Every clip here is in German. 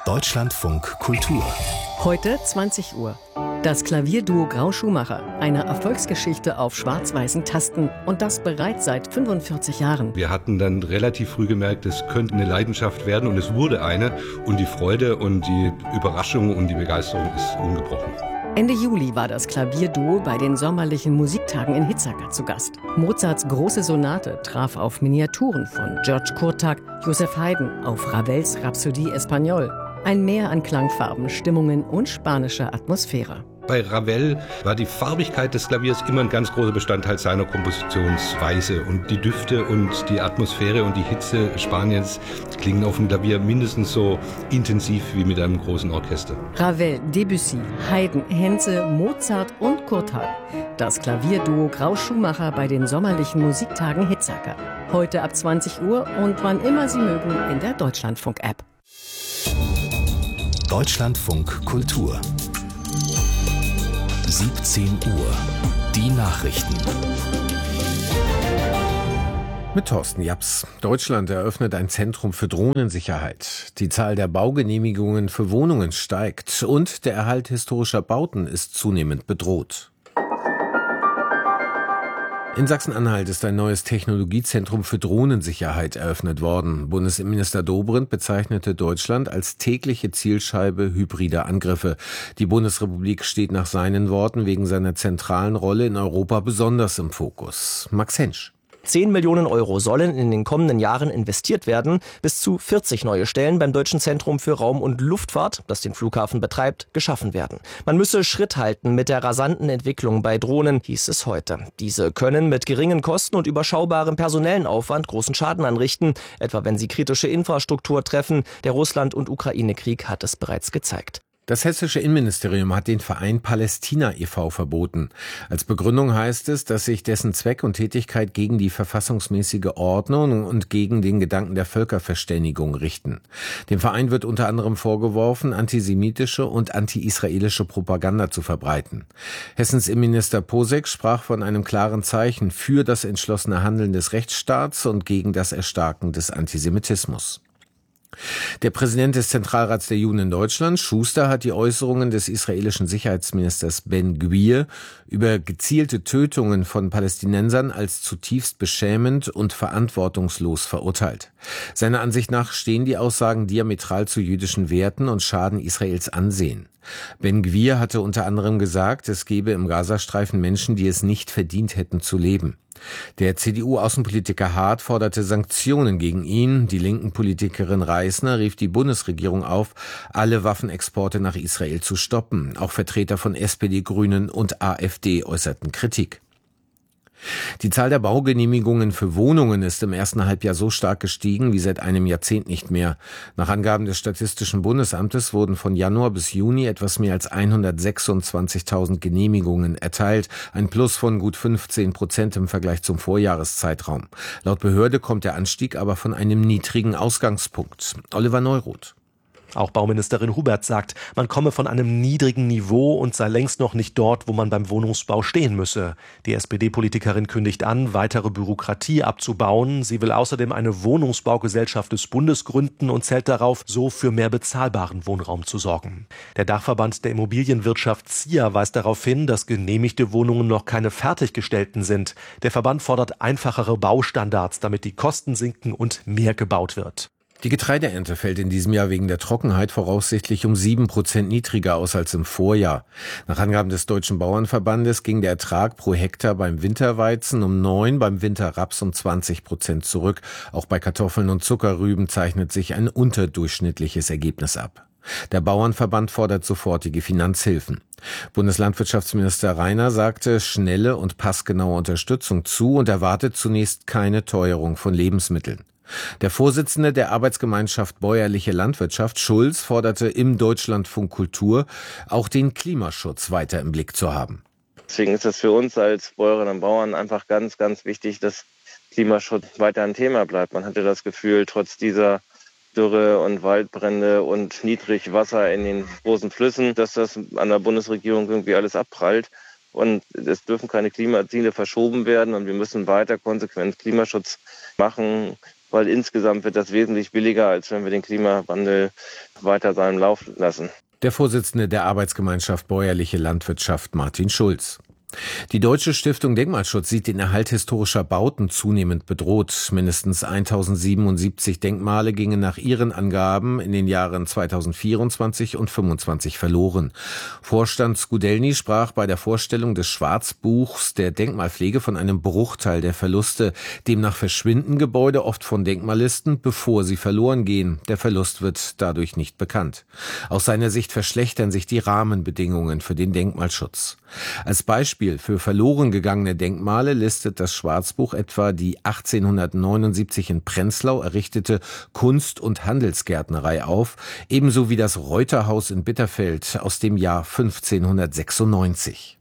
Deutschlandfunk Kultur. Heute 20 Uhr. Das Klavierduo Grau-Schumacher, eine Erfolgsgeschichte auf schwarz-weißen Tasten und das bereits seit 45 Jahren. Wir hatten dann relativ früh gemerkt, es könnte eine Leidenschaft werden und es wurde eine. Und die Freude und die Überraschung und die Begeisterung ist ungebrochen. Ende Juli war das Klavierduo bei den sommerlichen Musiktagen in Hitzacker zu Gast. Mozarts große Sonate traf auf Miniaturen von George Kurtak, Joseph Haydn, auf Ravels Rhapsodie Espagnole. Ein Meer an Klangfarben, Stimmungen und spanischer Atmosphäre. Bei Ravel war die Farbigkeit des Klaviers immer ein ganz großer Bestandteil seiner Kompositionsweise. Und die Düfte und die Atmosphäre und die Hitze Spaniens klingen auf dem Klavier mindestens so intensiv wie mit einem großen Orchester. Ravel, Debussy, Haydn, Henze, Mozart und Kurtak. Das Klavierduo Grau-Schumacher bei den sommerlichen Musiktagen Hitzacker. Heute ab 20 Uhr und wann immer Sie mögen in der Deutschlandfunk-App. Deutschlandfunk Kultur. 17 Uhr. Die Nachrichten. Mit Thorsten Japs. Deutschland eröffnet ein Zentrum für Drohnensicherheit. Die Zahl der Baugenehmigungen für Wohnungen steigt und der Erhalt historischer Bauten ist zunehmend bedroht. In Sachsen-Anhalt ist ein neues Technologiezentrum für Drohnensicherheit eröffnet worden. Bundesinnenminister Dobrindt bezeichnete Deutschland als tägliche Zielscheibe hybrider Angriffe. Die Bundesrepublik steht nach seinen Worten wegen seiner zentralen Rolle in Europa besonders im Fokus. Max Hensch. 10 Millionen Euro sollen in den kommenden Jahren investiert werden. Bis zu 40 neue Stellen beim Deutschen Zentrum für Raum- und Luftfahrt, das den Flughafen betreibt, geschaffen werden. Man müsse Schritt halten mit der rasanten Entwicklung bei Drohnen, hieß es heute. Diese können mit geringen Kosten und überschaubarem personellen Aufwand großen Schaden anrichten, etwa wenn sie kritische Infrastruktur treffen. Der Russland- und Ukraine-Krieg hat es bereits gezeigt. Das hessische Innenministerium hat den Verein Palästina e.V. verboten. Als Begründung heißt es, dass sich dessen Zweck und Tätigkeit gegen die verfassungsmäßige Ordnung und gegen den Gedanken der Völkerverständigung richten. Dem Verein wird unter anderem vorgeworfen, antisemitische und anti-israelische Propaganda zu verbreiten. Hessens Innenminister Posek sprach von einem klaren Zeichen für das entschlossene Handeln des Rechtsstaats und gegen das Erstarken des Antisemitismus. Der Präsident des Zentralrats der Juden in Deutschland, Schuster, hat die Äußerungen des israelischen Sicherheitsministers Ben-Gvir über gezielte Tötungen von Palästinensern als zutiefst beschämend und verantwortungslos verurteilt. Seiner Ansicht nach stehen die Aussagen diametral zu jüdischen Werten und schaden Israels Ansehen. Ben-Gvir hatte unter anderem gesagt, es gebe im Gazastreifen Menschen, die es nicht verdient hätten zu leben. Der CDU-Außenpolitiker Hart forderte Sanktionen gegen ihn. Die linken Politikerin Reisner rief die Bundesregierung auf, alle Waffenexporte nach Israel zu stoppen. Auch Vertreter von SPD, Grünen und AfD äußerten Kritik. Die Zahl der Baugenehmigungen für Wohnungen ist im ersten Halbjahr so stark gestiegen wie seit einem Jahrzehnt nicht mehr. Nach Angaben des Statistischen Bundesamtes wurden von Januar bis Juni etwas mehr als 126.000 Genehmigungen erteilt, ein Plus von gut 15% im Vergleich zum Vorjahreszeitraum. Laut Behörde kommt der Anstieg aber von einem niedrigen Ausgangspunkt. Oliver Neuroth. Auch Bauministerin Hubert sagt, man komme von einem niedrigen Niveau und sei längst noch nicht dort, wo man beim Wohnungsbau stehen müsse. Die SPD-Politikerin kündigt an, weitere Bürokratie abzubauen. Sie will außerdem eine Wohnungsbaugesellschaft des Bundes gründen und zählt darauf, so für mehr bezahlbaren Wohnraum zu sorgen. Der Dachverband der Immobilienwirtschaft ZIA weist darauf hin, dass genehmigte Wohnungen noch keine fertiggestellten sind. Der Verband fordert einfachere Baustandards, damit die Kosten sinken und mehr gebaut wird. Die Getreideernte fällt in diesem Jahr wegen der Trockenheit voraussichtlich um 7% niedriger aus als im Vorjahr. Nach Angaben des Deutschen Bauernverbandes ging der Ertrag pro Hektar beim Winterweizen um 9%, beim Winterraps um 20% zurück. Auch bei Kartoffeln und Zuckerrüben zeichnet sich ein unterdurchschnittliches Ergebnis ab. Der Bauernverband fordert sofortige Finanzhilfen. Bundeslandwirtschaftsminister Reiner sagte schnelle und passgenaue Unterstützung zu und erwartet zunächst keine Teuerung von Lebensmitteln. Der Vorsitzende der Arbeitsgemeinschaft Bäuerliche Landwirtschaft, Schulz, forderte im Deutschlandfunk Kultur, auch den Klimaschutz weiter im Blick zu haben. Deswegen ist es für uns als Bäuerinnen und Bauern einfach ganz, ganz wichtig, dass Klimaschutz weiter ein Thema bleibt. Man hatte das Gefühl, trotz dieser Dürre und Waldbrände und Niedrigwasser in den großen Flüssen, dass das an der Bundesregierung irgendwie alles abprallt. Und es dürfen keine Klimaziele verschoben werden und wir müssen weiter konsequent Klimaschutz machen. weil insgesamt wird das wesentlich billiger, als wenn wir den Klimawandel weiter seinen Lauf lassen. Der Vorsitzende der Arbeitsgemeinschaft Bäuerliche Landwirtschaft, Martin Schulz. Die Deutsche Stiftung Denkmalschutz sieht den Erhalt historischer Bauten zunehmend bedroht. Mindestens 1077 Denkmale gingen nach ihren Angaben in den Jahren 2024 und 2025 verloren. Vorstand Skudelny sprach bei der Vorstellung des Schwarzbuchs der Denkmalpflege von einem Bruchteil der Verluste. Demnach verschwinden Gebäude oft von Denkmallisten, bevor sie verloren gehen. Der Verlust wird dadurch nicht bekannt. Aus seiner Sicht verschlechtern sich die Rahmenbedingungen für den Denkmalschutz. Als Beispiel für verloren gegangene Denkmale listet das Schwarzbuch etwa die 1879 in Prenzlau errichtete Kunst- und Handelsgärtnerei auf, ebenso wie das Reuterhaus in Bitterfeld aus dem Jahr 1596.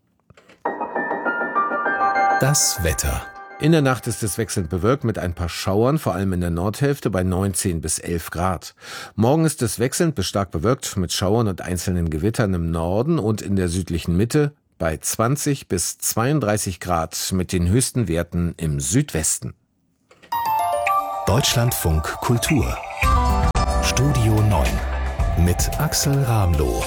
Das Wetter. In der Nacht ist es wechselnd bewölkt mit ein paar Schauern, vor allem in der Nordhälfte bei 19 bis 11 Grad. Morgen ist es wechselnd bis stark bewölkt mit Schauern und einzelnen Gewittern im Norden und in der südlichen Mitte bei 20 bis 32 Grad mit den höchsten Werten im Südwesten. Deutschlandfunk Kultur. Studio 9 mit Axel Ramloh.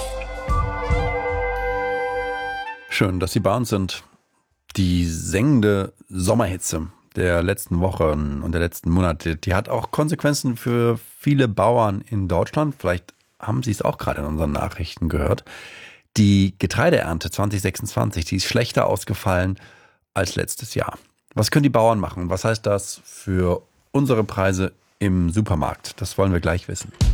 Schön, dass Sie bei uns sind. Die sengende Sommerhitze der letzten Wochen und der letzten Monate, die hat auch Konsequenzen für viele Bauern in Deutschland. Vielleicht haben Sie es auch gerade in unseren Nachrichten gehört. Die Getreideernte 2026, die ist schlechter ausgefallen als letztes Jahr. Was können die Bauern machen? Was heißt das für unsere Preise im Supermarkt? Das wollen wir gleich wissen.